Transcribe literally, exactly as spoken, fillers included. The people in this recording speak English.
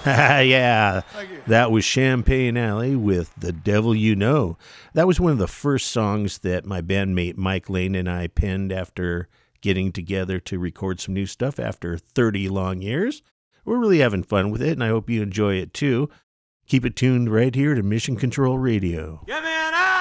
Yeah, Thank you. that was Champagne Alley with The Devil You Know. That was one of the first songs that my bandmate Mike Lane and I penned after getting together to record some new stuff after thirty long years. We're really having fun with it, and I hope you enjoy it too. Keep it tuned right here to Mission Control Radio. Give me an eye!